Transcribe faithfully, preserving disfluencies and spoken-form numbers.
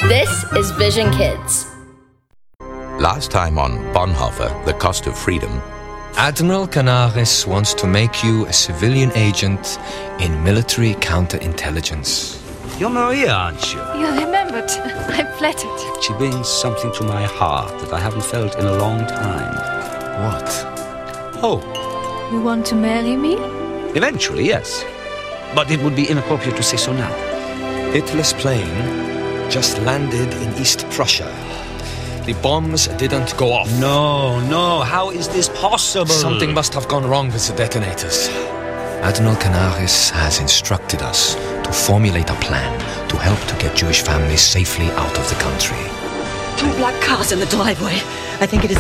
This is Vision Kids. Last time on Bonhoeffer, The Cost of Freedom. Admiral Canaris wants to make you a civilian agent in military counterintelligence. You're Maria, aren't you? You remembered. I'm flattered. She brings something to my heart that I haven't felt in a long time. What? Hope. You want to marry me? Eventually, yes. But it would be inappropriate to say so now. Hitler's plane just landed in East Prussia. The bombs didn't go off. No, no, how is this possible? Something must have gone wrong with the detonators. Admiral Canaris has instructed us to formulate a plan to help to get Jewish families safely out of the country. Two black cars in the driveway. I think it is